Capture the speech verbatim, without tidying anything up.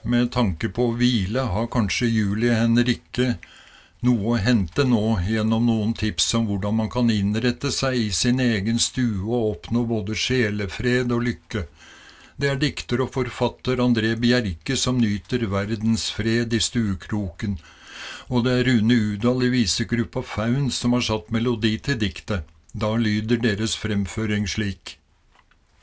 med tanke på hvile har kanskje Julie Henrikke noe å hente nå gjennom noen tips om hvordan man kan innrette seg i sin egen stue og oppnå både sjelefred og lykke. Det er dikter og forfatter André Bjerke som nyter verdensfred i stuekroken, og det er Rune Udal i visegruppa Faun som har satt melodi til diktet. Da lyder deres fremføring slik.